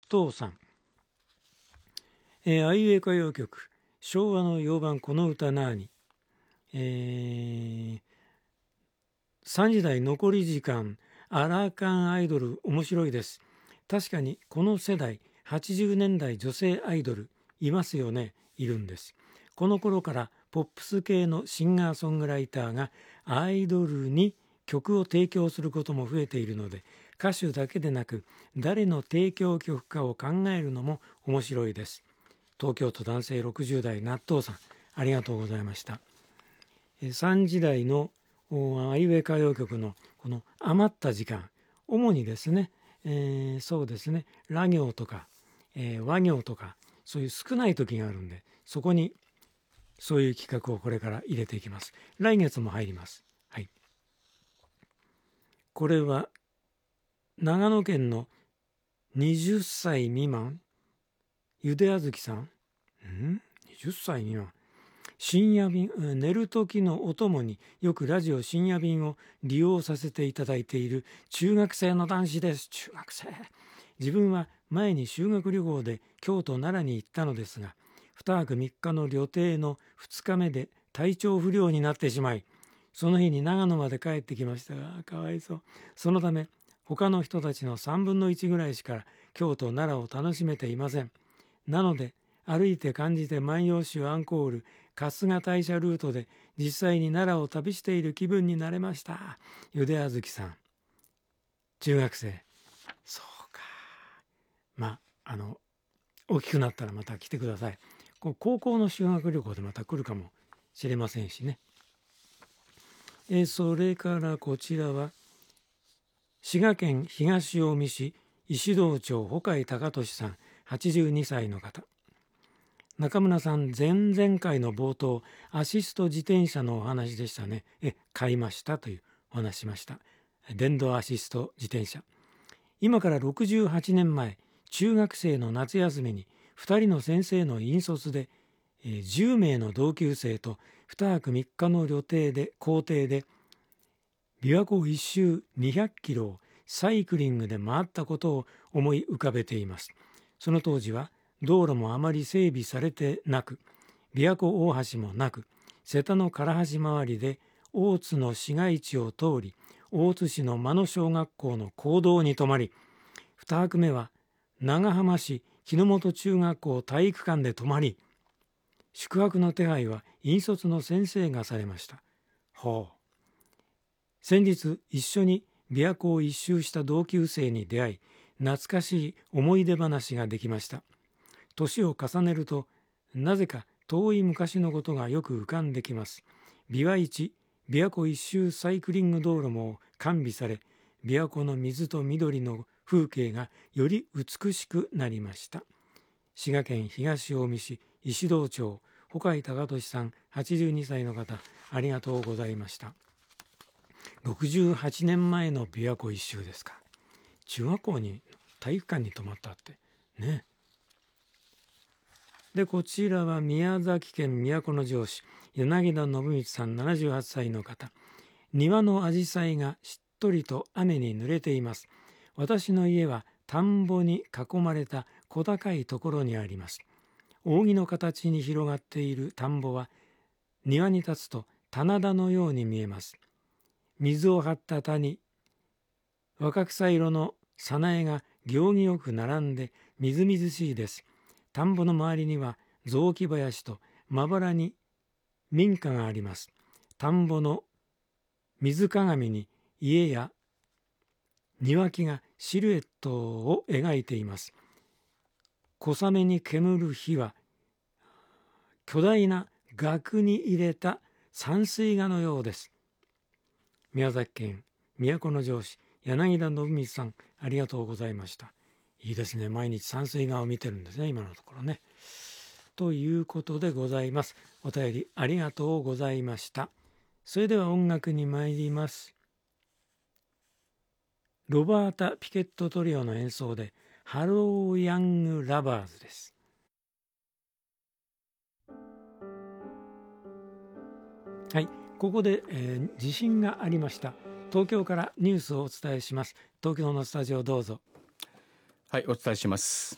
東さん、あいうえ歌謡曲昭和の洋版この歌なーに、3時台残り時間アラカンアイドル面白いです。確かにこの世代80年代女性アイドルいますよね。いるんです。この頃からポップス系のシンガーソングライターがアイドルに曲を提供することも増えているので、歌手だけでなく誰の提供曲かを考えるのも面白いです。東京都男性60代納豆さん、ありがとうございました。3時台のあいうえ歌謡曲のこの余った時間、主にですね、そうですね、ら行とか、和行とか、そういう少ない時があるんで、そこにそういう企画をこれから入れていきます。来月も入ります。はい。これは長野県の20歳未満ゆであずきさん、20歳未満、深夜便、寝る時のお供によくラジオ深夜便を利用させていただいている中学生の男子です。中学生。自分は前に修学旅行で京都奈良に行ったのですが、2泊3日の旅程の2日目で体調不良になってしまい、その日に長野まで帰ってきましたが、かわいそう。そのため他の人たちの3分の1ぐらいしか京都奈良を楽しめていません。なので歩いて感じて万葉集アンコール春日大社ルートで実際に奈良を旅している気分になれました。ゆであずきさん、中学生。そうか。大きくなったらまた来てください。高校の修学旅行でまた来るかもしれませんしね。それからこちらは滋賀県東近江市石堂町穂海貴俊さん、82歳の方。中村さん、前々回の冒頭、アシスト自転車のお話でしたね。買いましたというお話しました。電動アシスト自転車。今から68年前、中学生の夏休みに2人の先生の引率で、10名の同級生と2泊3日の行程で、琵琶湖一周200キロをサイクリングで回ったことを思い浮かべています。その当時は道路もあまり整備されてなく、琵琶湖大橋もなく、瀬田の唐橋周りで大津の市街地を通り、大津市の間野小学校の講堂に泊まり、2泊目は長浜市日の本中学校体育館で泊まり、宿泊の手配は引率の先生がされました。先日一緒に琵琶湖を一周した同級生に出会い、懐かしい思い出話ができました。年を重ねるとなぜか遠い昔のことがよく浮かんできます。琵琶湖一周サイクリング道路も完備され、琵琶湖の水と緑の風景がより美しくなりました。滋賀県東近江市石堂町穂海貴俊さん、82歳の方、ありがとうございました。68年前の琵琶湖一周ですか。中学校に体育館に泊まったってね。でこちらは宮崎県都城市柳田信光さん、78歳の方。庭のアジサイがしっとりと雨に濡れています。私の家は田んぼに囲まれた小高いところにあります。扇の形に広がっている田んぼは庭に立つと棚田のように見えます。水を張った田に若草色の早苗が行儀よく並んでみずみずしいです。田んぼの周りには雑木林とまばらに民家があります。田んぼの水鏡に家や庭木がシルエットを描いています。小雨に煙る火は巨大な額に入れた山水画のようです。宮崎県都城市柳田信光さん、ありがとうございました。いいですね。毎日山水画を見てるんですね、今のところね。ということでございます。お便りありがとうございました。それでは音楽に参ります。ロバータ・ピケットトリオの演奏でハロー・ヤング・ラバーズです。はい、ここで、地震がありました。東京からニュースをお伝えします。東京のスタジオどうぞ。 はい、お伝えします。